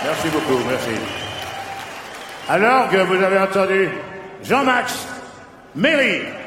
Merci beaucoup, merci. Alors que vous avez entendu Jean-Max Méry.